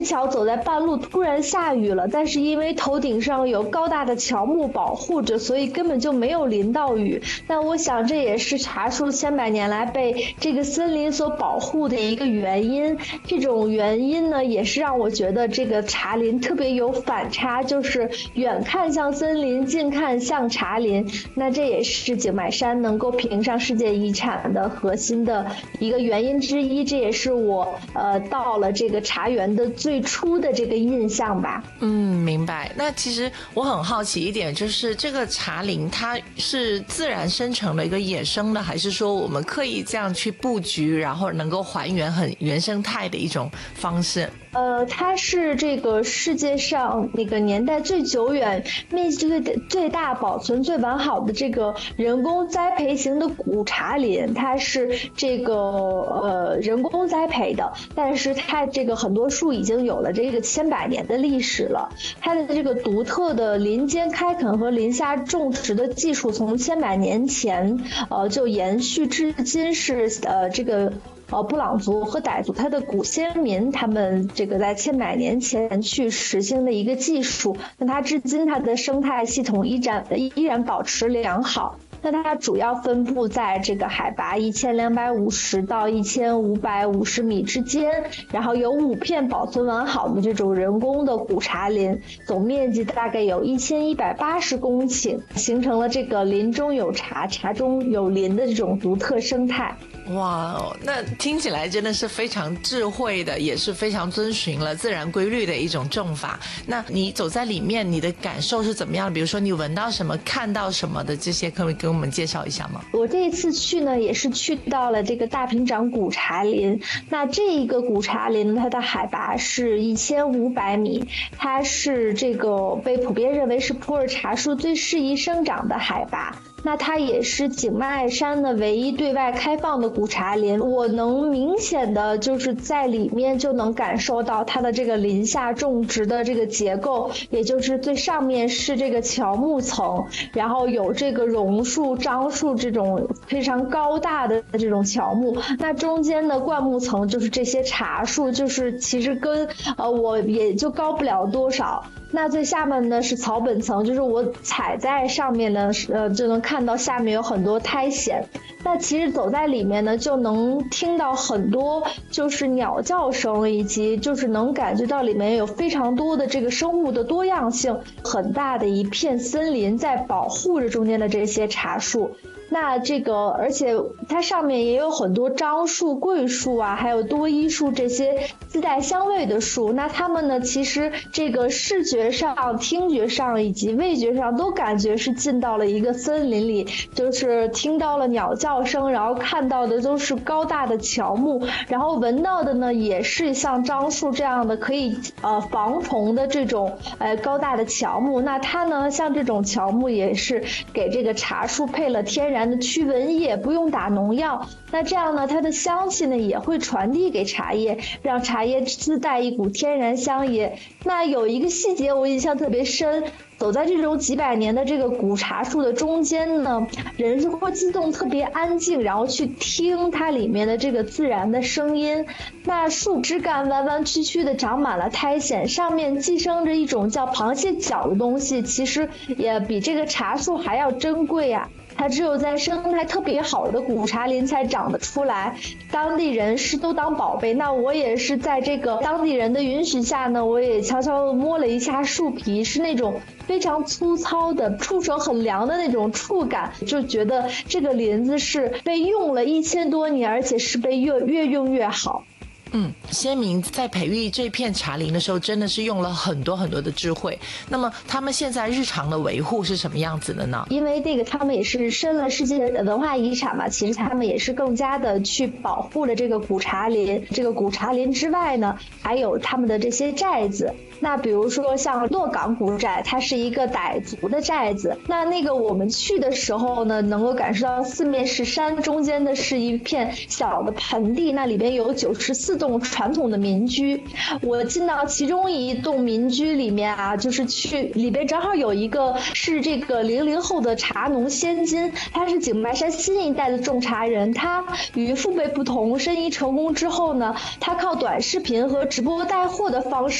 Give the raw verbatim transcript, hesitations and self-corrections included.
巧走在半路突然下雨了，但是因为头顶上有高大的乔木保护着，所以根本就没有淋到雨。那我想这也是茶树千百年来被这个森林所保护的一个原因。这种原因呢，也是让我觉得这个茶林特别有反差，就是远看像森林，近看像茶林。那这也是景迈山能够评上世界遗产的核心的一个原因之一，这也是我呃到了这个茶园的最初的这个印象吧。 嗯，明白。那其实我很好奇一点，就是这个茶林它是自然生成的一个野生的，还是说我们刻意这样去布局，然后能够还原很原生态的一种方式？ 呃，它是这个世界上那个年代最久远、面积最最大、保存最完好的这个人工栽培型的古茶林。它是这个呃人工栽培的，但是它这个很多树已经有了这个千百年的历史了。它的这个独特的林间开垦和林下种植的技术，从千百年前呃就延续至今，是呃这个。呃，布朗族和傣族，它的古先民，他们这个在千百年前去实行的一个技术，那它至今它的生态系统依然依然保持良好。那它主要分布在这个海拔一千两百五十到一千五百五十米之间，然后有五片保存完好的这种人工的古茶林，总面积大概有一千一百八十公顷，形成了这个林中有茶，茶中有林的这种独特生态。 哇，那听起来真的是非常智慧的，也是非常遵循了自然规律的一种种法。那你走在里面，你的感受是怎么样？比如说你闻到什么，看到什么的，这些可不可以给我们介绍一下吗？ 我这一次去呢，也是去到了这个大平掌古茶林。那这一个古茶林，它的海拔是一千五百米，它是这个被普遍认为是普洱茶树最适宜生长的海拔。那它也是景迈山的唯一对外开放的古茶林，我能明显的就是在里面就能感受到它的这个林下种植的这个结构，也就是最上面是这个乔木层，然后有这个榕树、樟树这种非常高大的这种乔木，那中间的灌木层就是这些茶树，就是其实跟呃我也就高不了多少。那最下面呢是草本层，就是我踩在上面呢，呃，就能看到下面有很多苔藓。那其实走在里面呢，就能听到很多就是鸟叫声，以及就是能感觉到里面有非常多的这个生物的多样性，很大的一片森林在保护着中间的这些茶树。那这个，而且它上面也有很多樟树、桂树啊，还有多依树这些自带香味的树。那它们呢，其实这个视觉上、听觉上以及味觉上都感觉是进到了一个森林里，就是听到了鸟叫声，然后看到的都是高大的乔木，然后闻到的呢也是像樟树这样的可以呃防虫的这种呃高大的乔木。那它呢，像这种乔木也是给这个茶树配了天然的驱蚊液，不用打农药。那这样呢，它的香气呢也会传递给茶叶，让茶叶自带一股天然香液。那有一个细节我印象特别深，走在这种几百年的这个古茶树的中间呢，人会自动特别安静，然后去听它里面的这个自然的声音。那树枝干弯弯曲曲的长满了苔藓，上面寄生着一种叫螃蟹脚的东西，其实也比这个茶树还要珍贵啊。它只有在生态特别好的古茶林才长得出来，当地人是都当宝贝。那我也是在这个当地人的允许下呢，我也悄悄摸了一下树皮，是那种非常粗糙的，触手很凉的那种触感，就觉得这个林子是被用了一千多年，而且是被越越用越好。 嗯，先民在培育这片茶林的时候真的是用了很多很多的智慧。那么他们现在日常的维护是什么样子的呢？ 因为这个他们也是申了世界文化遗产嘛，其实他们也是更加的去保护了这个古茶林。这个古茶林之外呢，还有他们的这些寨子。那比如说像洛岗古寨，它是一个傣族的寨子。那那个我们去的时候呢，能够感受到四面是山，中间的是一片小的盆地，那里边有九十四栋传统的民居。我进到其中一栋民居里面啊，就是去里边正好有一个是这个零零后的茶农千金，他是井迈山新一代的种茶人。他与父辈不同，生意成功之后呢，他靠短视频和直播带货的方式